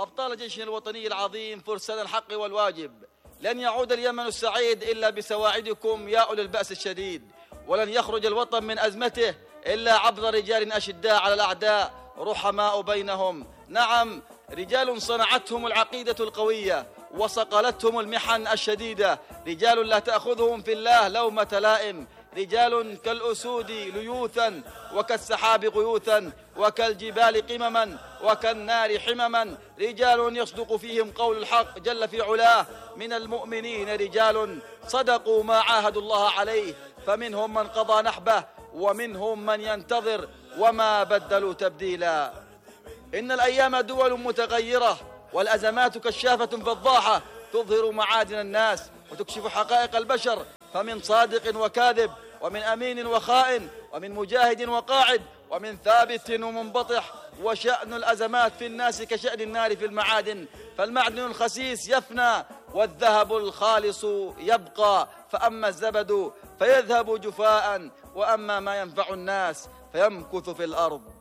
أبطال جيشنا الوطني العظيم فرسان الحق والواجب، لن يعود اليمن السعيد إلا بسواعدكم يا أولي البأس الشديد، ولن يخرج الوطن من أزمته إلا عبر رجال أشداء على الأعداء رحماء بينهم. نعم، رجال صنعتهم العقيدة القوية وصقلتهم المحن الشديدة، رجال لا تأخذهم في الله لومة لائم، رجال كالأسود ليوثا وكالسحاب غيوثا وكالجبال قمما وكالنار حمما، رجال يصدق فيهم قول الحق جل في علاه: من المؤمنين رجال صدقوا ما عاهدوا الله عليه، فمنهم من قضى نحبه ومنهم من ينتظر وما بدلوا تبديلا. إن الأيام دول متغيرة، والأزمات كشافة فضاحة تظهر معادن الناس وتكشف حقائق البشر، فمن صادق وكاذب، ومن أمين وخائن، ومن مجاهد وقاعد، ومن ثابت ومنبطح. وشأن الأزمات في الناس كشأن النار في المعادن، فالمعدن الخسيس يفنى والذهب الخالص يبقى، فأما الزبد فيذهب جفاء، وأما ما ينفع الناس فيمكث في الأرض.